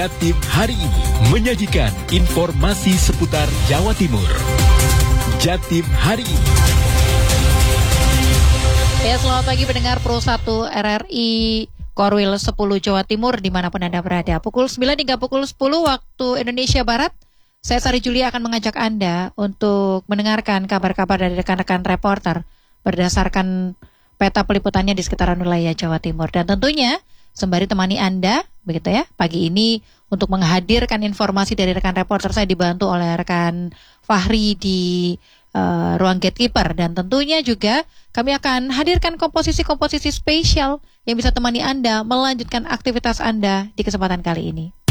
Jatim hari ini menyajikan informasi seputar Jawa Timur. Jatim hari ini. Ya, selamat pagi pendengar Pro 1 RRI Korwil 10 Jawa Timur dimanapun Anda berada. Pukul 9 hingga pukul 10 waktu Indonesia Barat. Saya Sari Julia akan mengajak Anda untuk mendengarkan kabar-kabar dari rekan-rekan reporter berdasarkan peta peliputannya di sekitaran wilayah Jawa Timur. Dan tentunya sembari temani Anda, begitu ya, pagi ini untuk menghadirkan informasi dari rekan reporter, saya dibantu oleh rekan Fahri di ruang gatekeeper. Dan tentunya juga kami akan hadirkan komposisi-komposisi spesial yang bisa temani Anda melanjutkan aktivitas Anda di kesempatan kali ini.